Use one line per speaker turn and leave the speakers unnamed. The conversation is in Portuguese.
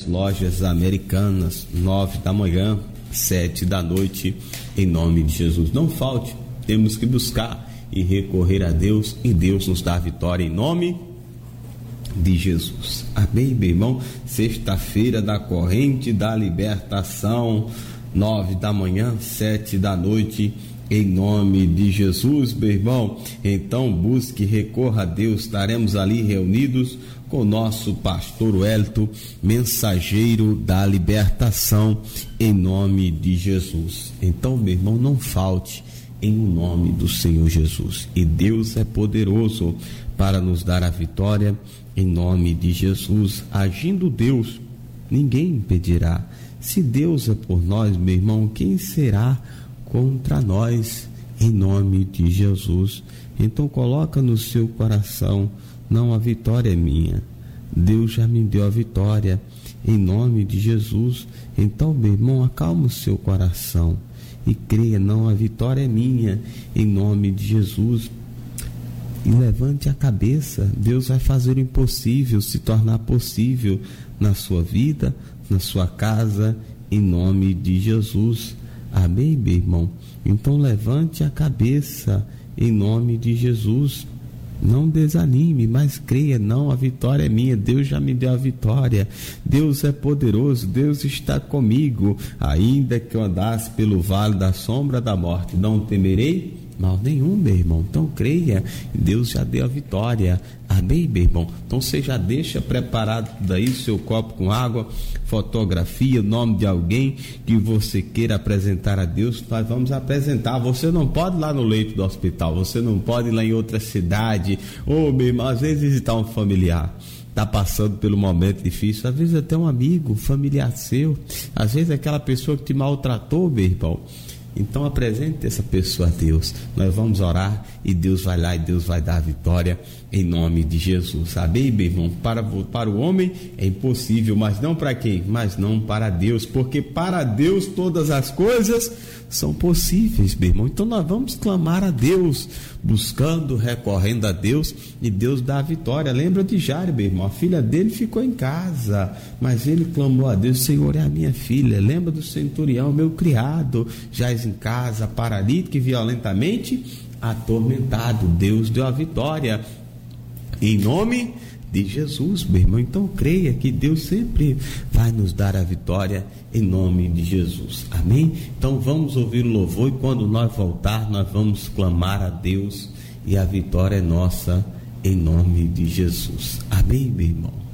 Lojas Americanas, 9 da manhã, 7 da noite, em nome de Jesus. Não falte, temos que buscar e recorrer a Deus, e Deus nos dá a vitória em nome de Jesus. Amém, meu irmão? Sexta-feira da corrente da libertação, 9 da manhã, 7 da noite, em nome de Jesus, meu irmão. Então busque, recorra a Deus. Estaremos ali reunidos com o nosso pastor Wellington, mensageiro da libertação, em nome de Jesus. Então, meu irmão, não falte, em nome do Senhor Jesus. E Deus é poderoso para nos dar a vitória, em nome de Jesus. Agindo Deus, ninguém impedirá. Se Deus é por nós, meu irmão, quem será contra nós, em nome de Jesus? Então coloca no seu coração: não, a vitória é minha, Deus já me deu a vitória, em nome de Jesus. Então, meu irmão, acalma o seu coração e creia: não, a vitória é minha, em nome de Jesus. E levante a cabeça, Deus vai fazer o impossível se tornar possível na sua vida, na sua casa, em nome de Jesus. Amém, meu irmão? Então levante a cabeça, em nome de Jesus. Não desanime, mas creia: não, a vitória é minha, Deus já me deu a vitória, Deus é poderoso, Deus está comigo. Ainda que eu andasse pelo vale da sombra da morte, não temerei mal nenhum, meu irmão. Então creia, Deus já deu a vitória. Amém, meu irmão? Então você já deixa preparado daí seu copo com água, fotografia, o nome de alguém que você queira apresentar a Deus. Nós vamos apresentar. Você não pode ir lá no leito do hospital, você não pode ir lá em outra cidade. Ô, meu irmão, às vezes visitar um familiar está passando pelo momento difícil, às vezes até um amigo, um familiar seu, às vezes aquela pessoa que te maltratou, meu irmão. Então apresente essa pessoa a Deus. Nós vamos orar e Deus vai lá e Deus vai dar a vitória, em nome de Jesus. Amém, meu irmão? Para o homem é impossível, mas não para quem? Mas não para Deus, porque para Deus todas as coisas são possíveis, meu irmão. Então nós vamos clamar a Deus, buscando, recorrendo a Deus, e Deus dá a vitória. Lembra de Jairo, meu irmão? A filha dele ficou em casa, mas ele clamou a Deus: Senhor, é a minha filha. Lembra do centurião, meu criado, jaz em casa, paralítico e violentamente atormentado. Deus deu a vitória, em nome de Jesus, meu irmão. Então creia que Deus sempre vai nos dar a vitória, em nome de Jesus. Amém? Então vamos ouvir o louvor, e quando nós voltar, nós vamos clamar a Deus, e a vitória é nossa, em nome de Jesus. Amém, meu irmão?